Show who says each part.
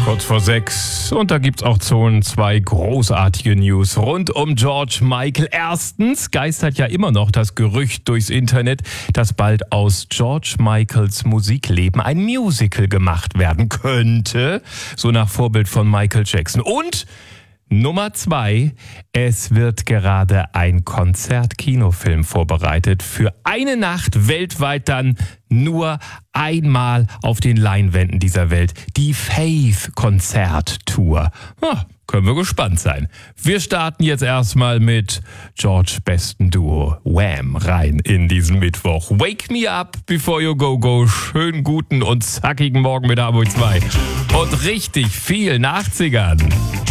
Speaker 1: Kurz vor 6 und da gibt's auch zwei großartige News rund um George Michael. Erstens geistert ja immer noch das Gerücht durchs Internet, dass bald aus George Michaels Musikleben ein Musical gemacht werden könnte, so nach Vorbild von Michael Jackson. Und Nummer 2, es wird gerade ein Konzert-Kinofilm vorbereitet für eine Nacht weltweit dann nur einmal auf den Leinwänden dieser Welt. Die Faith-Konzert-Tour. Können wir gespannt sein. Wir starten jetzt erstmal mit George besten Duo Wham rein in diesen Mittwoch. Wake me up before you go. Schönen guten und zackigen Morgen mit Hamburg 2. Und richtig viel 80ern.